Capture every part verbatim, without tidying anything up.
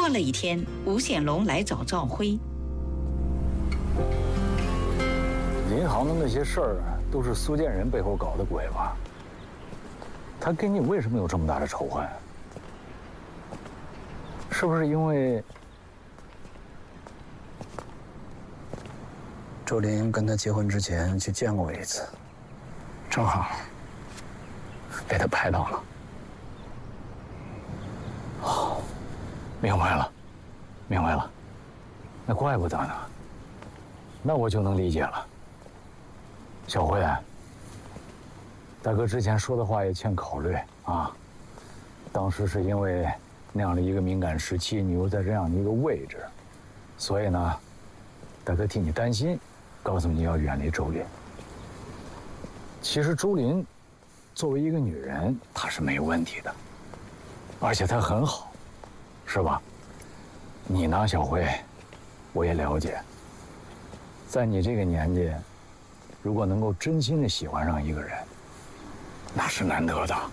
过了一天，吴显龙来找赵辉。 银行的那些事儿都是苏建仁背后搞的鬼吧？他跟你为什么有这么大的仇恨？是不是因为周林跟他结婚之前去见过我一次，正好被他拍到了。 哦，明白了，明白了，那怪不得呢，那我就能理解了。小辉，大哥之前说的话也欠考虑啊。当时是因为那样的一个敏感时期，你又在这样的一个位置，所以呢，大哥替你担心，告诉你要远离周林。其实周林作为一个女人，她是没有问题的，而且她很好，是吧？你呢，小辉，我也了解，在你这个年纪，如果能够真心的喜欢上一个人，那是难得的。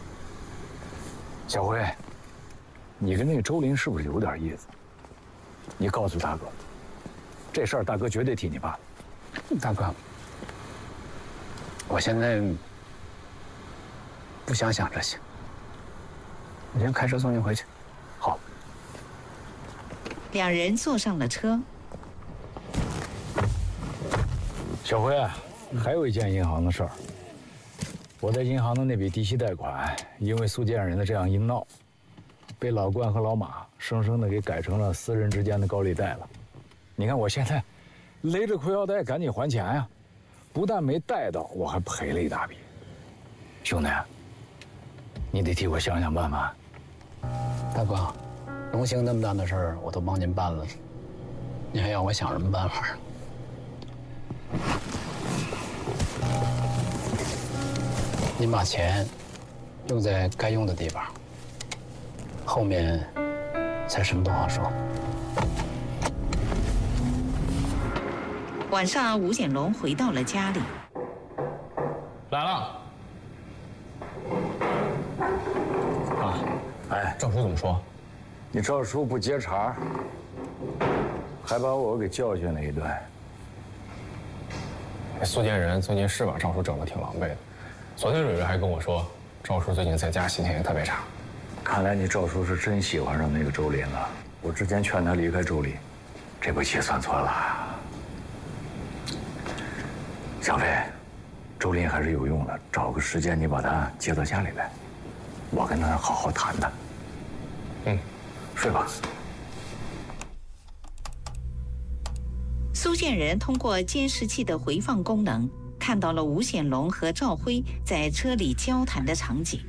小辉，你跟那个周林是不是有点意思？你告诉大哥，这事儿大哥绝对替你办。 大哥，我现在不想想这些，我先开车送你回去。 好。 两人坐上了车。 小辉，还有一件银行的事儿。我在银行的那笔低息贷款，因为苏建仁的这样一闹，被老关和老马生生的给改成了私人之间的高利贷了。你看我现在勒着裤腰带赶紧还钱呀，不但没贷到，我还赔了一大笔。兄弟，你得替我想想办法。 大哥，荣兴那么大的事儿我都帮您办了，你还要我想什么办法？您把钱用在该用的地方，后面才什么都好说。 晚上，吴显龙回到了家里。 来了。啊， 哎， 赵叔怎么说？ 你赵叔不接茬，还把我给教训了一顿。 苏建仁最近是把赵叔整得挺狼狈的。昨天蕊蕊还跟我说，赵叔最近在家心情也特别差。 看来你赵叔是真喜欢上那个周林了。我之前劝他离开周林，这步棋算错了。小飞，周林还是有用的，找个时间你把他接到家里来，我跟他好好谈谈。 嗯， 睡吧。 苏建仁通过监视器的回放功能，看到了吴显龙和赵辉在车里交谈的场景。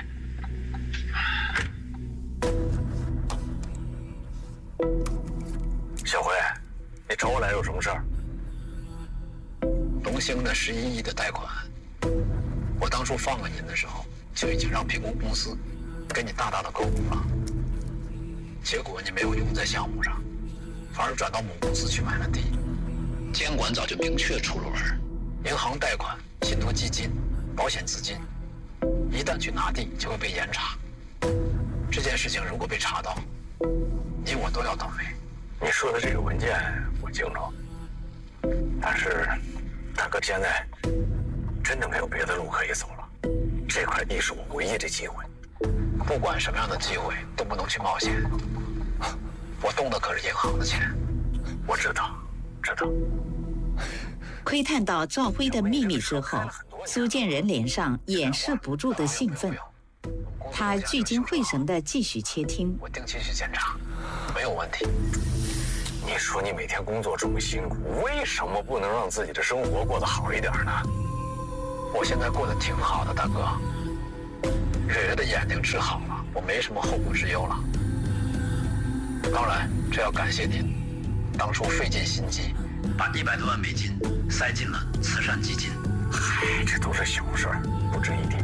小辉，你找我来有什么事儿？ 荣兴的十一亿的贷款，我当初放了您的时候，就已经让评估公司给你大大的高估了。结果你没有用在项目上，反而转到母公司去买了地。监管早就明确出了门，银行贷款、信托基金、保险资金，一旦去拿地就会被严查。这件事情如果被查到，你我都要倒霉。 你说的这个文件我清楚，但是大哥现在真的没有别的路可以走了。这块地是我唯一的机会， 不管什么样的机会都不能去冒险。我动的可是银行的钱。 我知道，知道。 窥探到赵辉的秘密之后，苏建仁脸上掩饰不住的兴奋。他聚精会神地继续窃听。 我定期去检查，没有问题。 你说你每天工作这么辛苦，为什么不能让自己的生活过得好一点呢？ 我现在过得挺好的，大哥。蕊蕊的眼睛治好了，我没什么后顾之忧了。当然，这要感谢您，当初费尽心机，把一百多万美金塞进了慈善基金。 嗨，这都是小事，不值一提。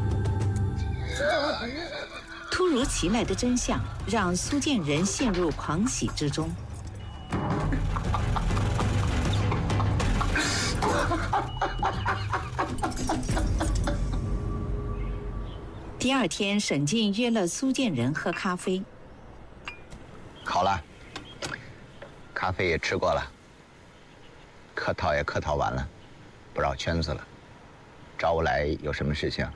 突如其来的真相让苏建仁陷入狂喜之中。第二天，沈静约了苏建仁喝咖啡。 烤了，咖啡也吃过了，客套也客套完了，不绕圈子了。找我来有什么事情？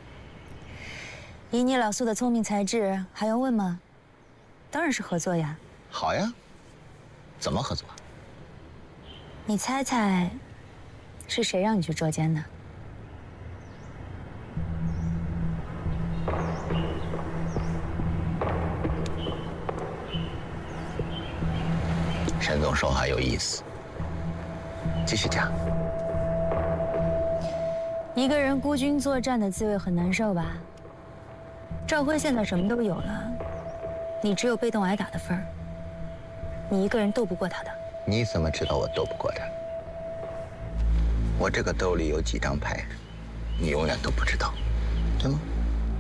以你老苏的聪明才智，还用问吗？当然是合作呀。 好呀，怎么合作？ 你猜猜，是谁让你去捉奸的？ 沈总说话有意思，继续讲。 一个人孤军作战的滋味很难受吧？赵辉现在什么都有了，你只有被动挨打的份儿。你一个人斗不过他的。 你怎么知道我斗不过他？我这个兜里有几张牌，你永远都不知道，对吗？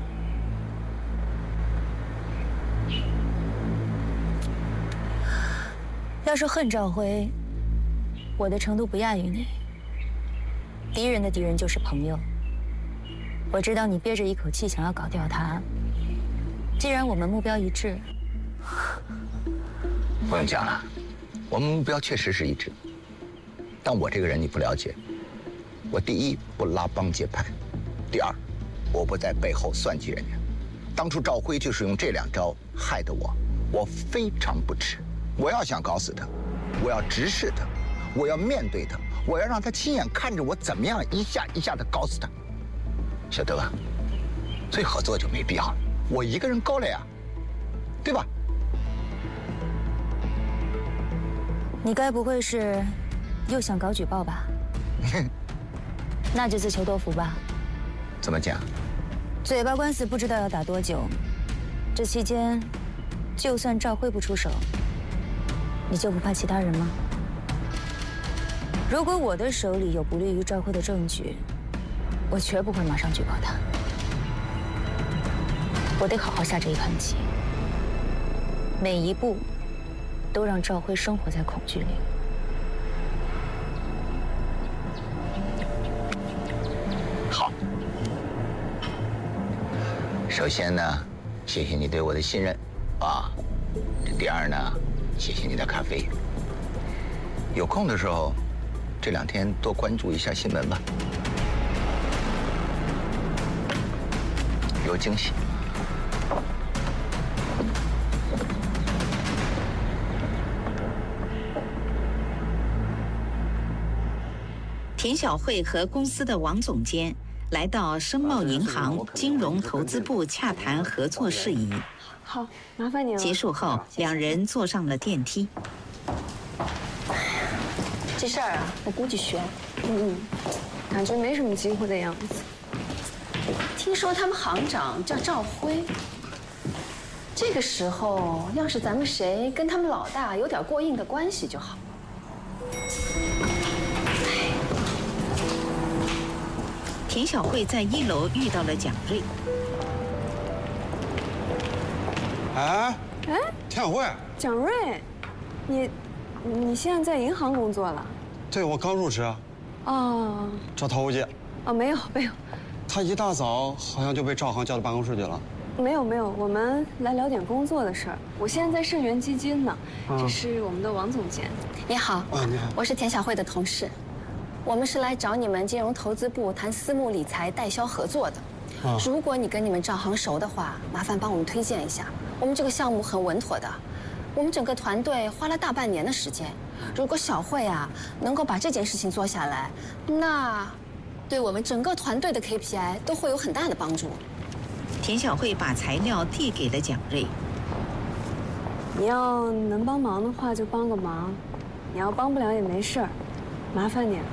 要是恨赵辉，我的程度不亚于你。敌人的敌人就是朋友。我知道你憋着一口气想要搞掉他。既然我们目标一致， 不用讲了，我们目标确实是一致。但我这个人你不了解，我第一不拉帮结派，第二我不在背后算计人家。当初赵辉就是用这两招害得我，我非常不耻。我要想搞死他，我要直视他，我要面对他，我要让他亲眼看着我怎么样一下一下的搞死他，晓得吧？所以合作就没必要了，我一个人够了呀，对吧？ 你该不会是又想搞举报吧？那就自求多福吧。 怎么讲？ 嘴巴官司不知道要打多久，这期间，就算赵辉不出手，你就不怕其他人吗？如果我的手里有不利于赵辉的证据，我绝不会马上举报他。我得好好下这一盘棋，每一步都让赵辉生活在恐惧里。 好。首先呢，谢谢你对我的信任，啊。第二呢，谢谢你的咖啡。有空的时候，这两天多关注一下新闻吧，有惊喜。 田晓慧和公司的王总监来到申茂银行金融投资部洽谈合作事宜。 好，麻烦你了。 结束后，两人坐上了电梯。 这事儿啊，我估计悬。嗯嗯，感觉没什么机会的样子。 听说他们行长叫赵辉。这个时候，要是咱们谁跟他们老大有点过硬的关系就好。 田晓慧在一楼遇到了蒋瑞。 哎哎， 田晓慧， 蒋瑞，你你现在在银行工作了？ 对，我刚入职啊。 哦。 找陶无忌。 哦，没有没有。 他一大早好像就被赵航叫到办公室去了。 没有没有，我们来聊点工作的事儿。我现在在盛源基金呢， 嗯、 这是我们的王总监。 你好。 啊，你好。 我是田晓慧的同事。我们是来找你们金融投资部谈私募理财代销合作的。啊、如果你跟你们赵航熟的话，麻烦帮我们推荐一下。我们这个项目很稳妥的，我们整个团队花了大半年的时间。如果小慧啊能够把这件事情做下来，那对我们整个团队的 K P I 都会有很大的帮助。 田晓慧把材料递给了蒋瑞。 你要能帮忙的话就帮个忙，你要帮不了也没事儿，麻烦你了。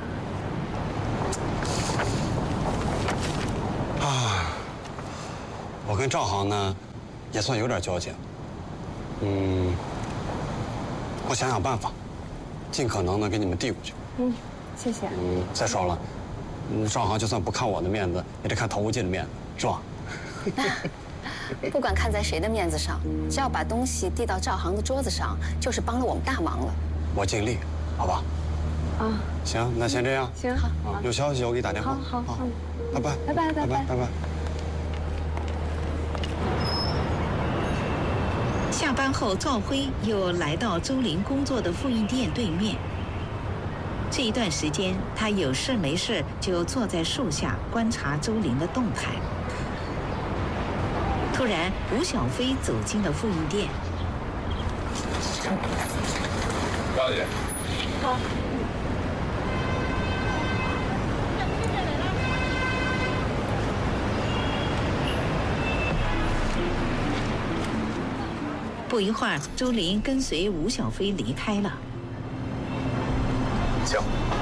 啊，我跟赵航呢，也算有点交情。嗯，我想想办法，尽可能的给你们递过去。 嗯，谢谢。 嗯，再说了，赵航就算不看我的面子，也得看陶无忌的面子，是吧？ 不管看在谁的面子上，只要把东西递到赵航的桌子上，就是帮了我们大忙了。 我尽力，好吧？ 啊， 行，那先这样。 行，好， 有消息我给你打电话。 好好，嗯， 拜拜， 拜拜，拜拜， 拜拜。 下班后，赵辉又来到周林工作的复印店对面。这一段时间，他有事没事就坐在树下观察周林的动态。突然，吴小飞走进了复印店。 高姐， 好。 不一会儿，周林跟随吴小飞离开了。 行。